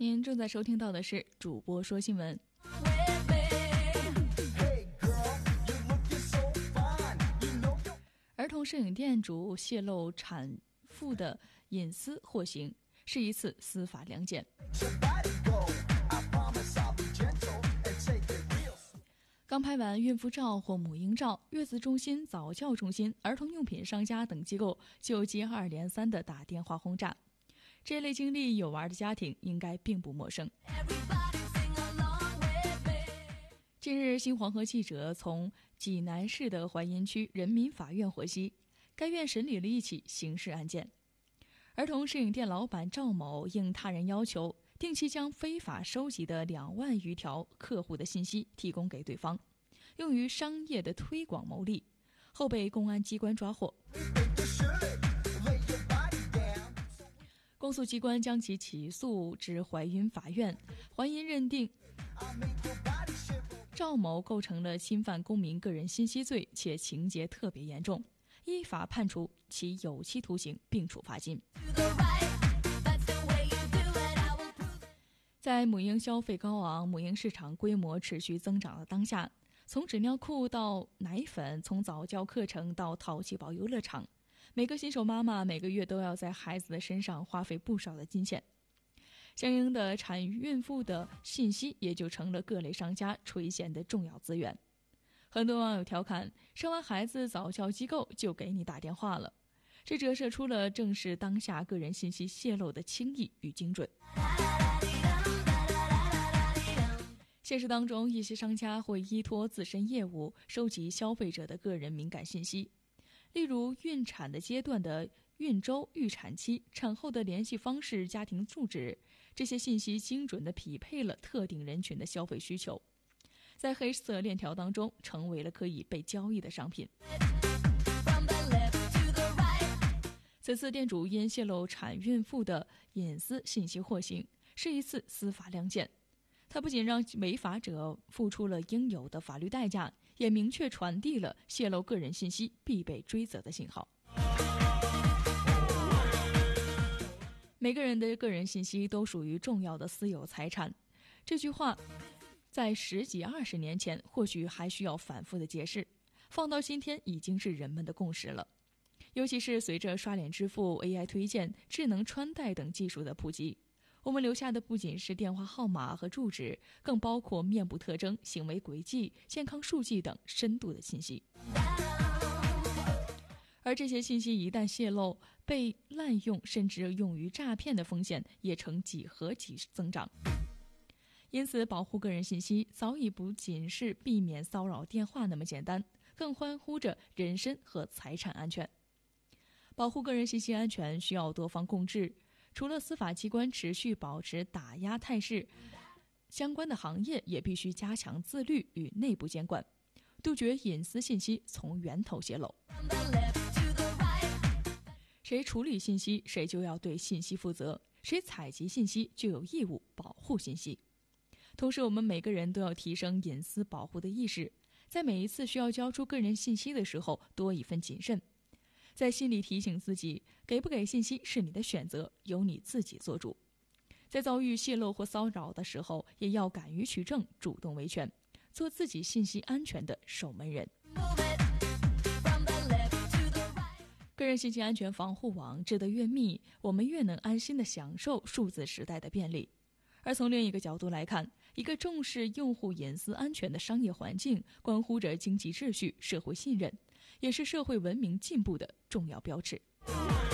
您正在收听到的是主播说新闻。儿童摄影店主泄露产妇的隐私获刑，是一次司法良检。刚拍完孕妇照或母婴照，月子中心、早教中心、儿童用品商家等机构就接二连三地打电话轰炸。这类经历有娃的家庭应该并不陌生。近日，新黄河记者从济南市的槐荫区人民法院获悉，该院审理了一起刑事案件。儿童摄影店老板赵某应他人要求，定期将非法收集的2万余条客户的信息提供给对方，用于商业的推广牟利，后被公安机关抓获。公诉机关将其起诉至槐荫法院，槐荫认定赵某构成了侵犯公民个人信息罪，且情节特别严重，依法判处其有期徒刑并处罚金。在母婴消费高昂、母婴市场规模持续增长的当下，从纸尿裤到奶粉，从早教课程到淘气堡游乐场，每个新手妈妈每个月都要在孩子的身上花费不少的金钱，相应的产孕妇的信息也就成了各类商家垂涎的重要资源。很多网友调侃，生完孩子早教机构就给你打电话了，这折射出了正是当下个人信息泄露的轻易与精准。现实当中，一些商家会依托自身业务收集消费者的个人敏感信息，例如孕产的阶段的孕周、预产期、产后的联系方式、家庭住址，这些信息精准地匹配了特定人群的消费需求，在黑色链条当中成为了可以被交易的商品。此次店主因泄露产孕妇的隐私信息获刑，是一次司法良检。他不仅让违法者付出了应有的法律代价，也明确传递了泄露个人信息必被追责的信号。每个人的个人信息都属于重要的私有财产，这句话在10几20年前或许还需要反复的解释，放到今天已经是人们的共识了。尤其是随着刷脸支付、AI 推荐、智能穿戴等技术的普及，我们留下的不仅是电话号码和住址，更包括面部特征、行为轨迹、健康数据等深度的信息。而这些信息一旦泄露，被滥用甚至用于诈骗的风险也呈几何级增长。因此，保护个人信息早已不仅是避免骚扰电话那么简单，更关乎着人身和财产安全。保护个人信息安全需要多方共治，除了司法机关持续保持打压态势，相关的行业也必须加强自律与内部监管，杜绝隐私信息从源头泄露。谁处理信息，谁就要对信息负责，谁采集信息就有义务保护信息。同时，我们每个人都要提升隐私保护的意识，在每一次需要交出个人信息的时候多一份谨慎，在心里提醒自己，给不给信息是你的选择，由你自己做主。在遭遇泄露或骚扰的时候，也要敢于取证，主动维权，做自己信息安全的守门人。个人信息安全防护网织得越密，我们越能安心地享受数字时代的便利。而从另一个角度来看，一个重视用户隐私安全的商业环境，关乎着经济秩序、社会信任，也是社会文明进步的重要标志。